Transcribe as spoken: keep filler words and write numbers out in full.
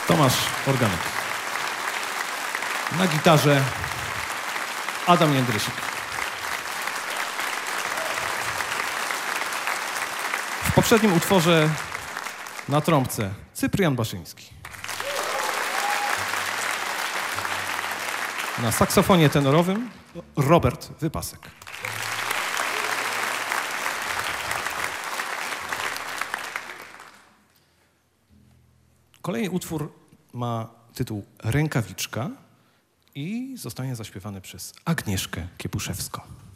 Tomasz Organek. Na gitarze Adam Jędrysik. W poprzednim utworze na trąbce Cyprian Baszyński. Na saksofonie tenorowym Robert Wypasek. Kolejny utwór ma tytuł Rękawiczka i zostanie zaśpiewany przez Agnieszkę Kiepuszewską.